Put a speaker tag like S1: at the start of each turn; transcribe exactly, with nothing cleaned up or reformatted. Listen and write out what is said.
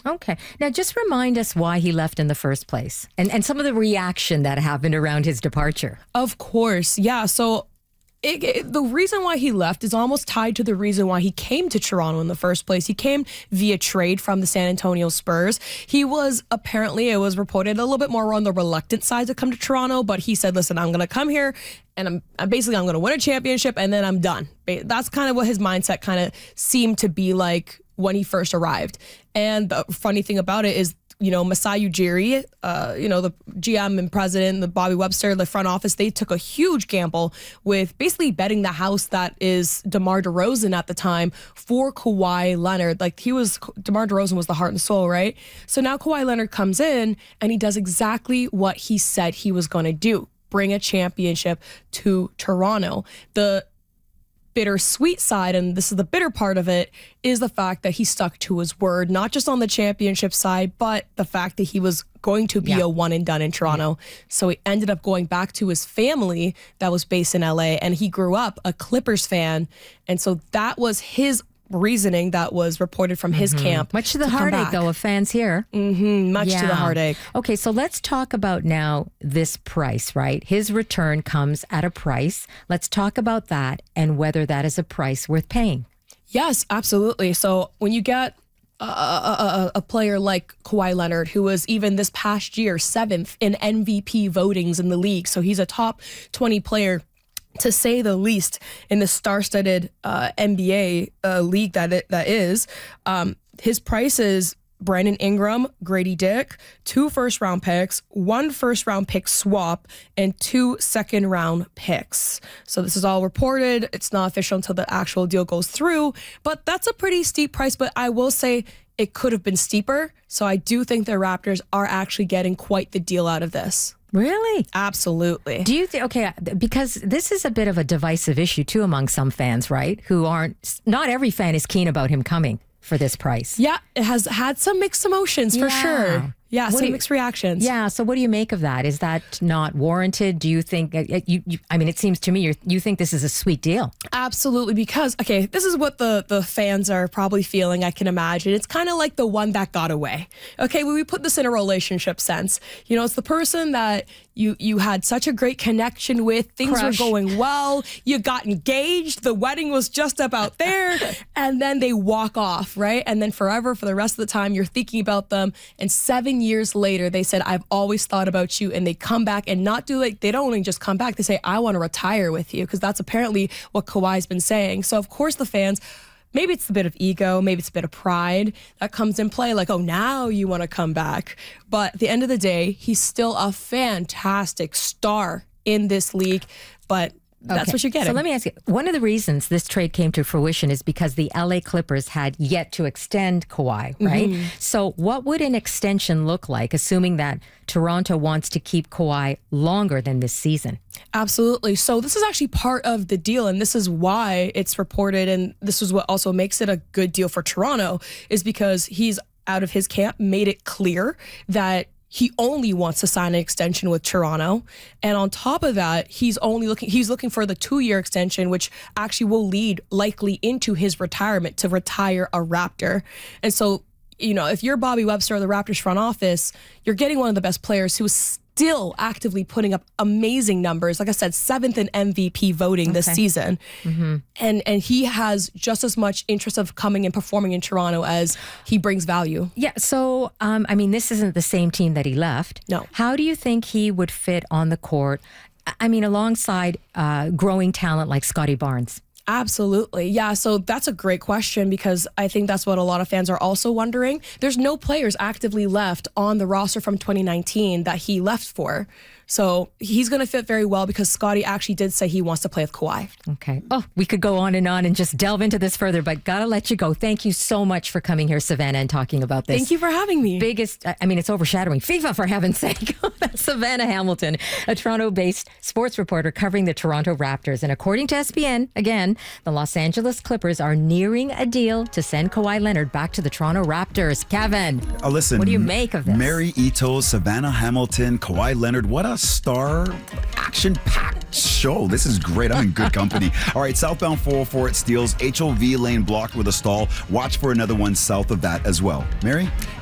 S1: Okay. Now, just remind us why he left in the first place and, and some of the reaction that happened around his departure.
S2: Of course. Yeah. So it, it, the reason why he left is almost tied to the reason why he came to Toronto in the first place. He came via trade from the San Antonio Spurs. He was apparently, it was reported, a little bit more on the reluctant side to come to Toronto, but he said, listen, I'm going to come here and I'm, I'm basically, I'm going to win a championship and then I'm done. That's kind of what his mindset kind of seemed to be like when he first arrived. And the funny thing about it is, you know, Masai Ujiri, uh, you know, the G M and president, the Bobby Webster, the front office, they took a huge gamble with basically betting the house that is DeMar DeRozan at the time for Kawhi Leonard. Like he was, DeMar DeRozan was the heart and soul, right? So now Kawhi Leonard comes in and he does exactly what he said he was going to do. Bring a championship to Toronto. The bittersweet side, and this is the bitter part of it, is the fact that he stuck to his word, not just on the championship side, but the fact that he was going to be yeah. a one and done in Toronto. Yeah. So he ended up going back to his family that was based in L A, and he grew up a Clippers fan. And so that was his reasoning that was reported from his mm-hmm. camp.
S1: Much to the to heartache, though, of fans here.
S2: Mm-hmm. Much yeah. to the heartache.
S1: Okay, so let's talk about now this price, right? His return comes at a price. Let's talk about that and whether that is a price worth paying.
S2: Yes, absolutely. So when you get a, a, a, a player like Kawhi Leonard, who was even this past year seventh in M V P votings in the league, so he's a top twenty player, to say the least, in the star-studded uh, N B A uh, league that it, that is. Um, his price is Brandon Ingram, Grady Dick, two first-round picks, one first-round pick swap, and two second-round picks. So this is all reported. It's not official until the actual deal goes through, but that's a pretty steep price. But I will say it could have been steeper. So I do think the Raptors are actually getting quite the deal out of this.
S1: Really?
S2: Absolutely.
S1: Do you think, okay, because this is a bit of a divisive issue too among some fans, right? Who aren't, not every fan is keen about him coming for this price.
S2: Yeah, it has had some mixed emotions for
S1: yeah.
S2: sure. Yeah,
S1: what
S2: some
S1: you,
S2: mixed reactions.
S1: Yeah, so what do you make of that? Is that not warranted? Do you think, uh, you, you, I mean, it seems to me you're, you think this is a sweet deal.
S2: Absolutely, because, okay, this is what the, the fans are probably feeling, I can imagine. It's kind of like the one that got away. Okay, when we put this in a relationship sense, you know, it's the person that you, you had such a great connection with, things
S1: Crush.
S2: were going well, you got engaged, the wedding was just about there, and then they walk off, right? And then forever, for the rest of the time, you're thinking about them, and seven years later, they said, I've always thought about you, and they come back and not do like, they don't only just come back, they say, I want to retire with you, because that's apparently what Kawhi's been saying. So of course the fans, maybe it's a bit of ego, maybe it's a bit of pride that comes in play, like, oh, now you want to come back. But at the end of the day, he's still a fantastic star in this league, but that's
S1: okay.
S2: what you're getting.
S1: So let me ask you, one of the reasons this trade came to fruition is because the L A Clippers had yet to extend Kawhi, right? Mm-hmm. So what would an extension look like, assuming that Toronto wants to keep Kawhi longer than this season?
S2: Absolutely. So this is actually part of the deal, and this is why it's reported, and this is what also makes it a good deal for Toronto, is because he's out of his camp made it clear that he only wants to sign an extension with Toronto. And on top of that, he's only looking, he's looking for the two-year extension, which actually will lead likely into his retirement, to retire a Raptor. And so, you know, if you're Bobby Webster or the Raptors front office, you're getting one of the best players who is still actively putting up amazing numbers. Like I said, seventh in M V P voting okay. this season. Mm-hmm. And and he has just as much interest of coming and performing in Toronto as he brings value.
S1: Yeah, so, um, I mean, this isn't the same team that he left.
S2: No.
S1: How do you think he would fit on the court, I mean, alongside uh, growing talent like Scotty Barnes?
S2: Absolutely. Yeah, so that's a great question, because I think that's what a lot of fans are also wondering. There's no players actively left on the roster from twenty nineteen that he left for. So he's going to fit very well, because Scotty actually did say he wants to play with Kawhi.
S1: Okay. Oh, we could go on and on and just delve into this further, but gotta let you go. Thank you so much for coming here, Savannah, and talking about this.
S2: Thank you for having me.
S1: Biggest, I mean, it's overshadowing FIFA, for heaven's sake. That's Savannah Hamilton, a Toronto-based sports reporter covering the Toronto Raptors. And according to S B N, again, the Los Angeles Clippers are nearing a deal to send Kawhi Leonard back to the Toronto Raptors. Kevin,
S3: uh, listen,
S1: what do you make of this?
S3: Mary Ito, Savannah Hamilton, Kawhi Leonard, what a star action-packed show. This is great. I'm in good company. All right, southbound four oh four at Steeles, H O V lane blocked with a stall. Watch for another one south of that as well. Mary?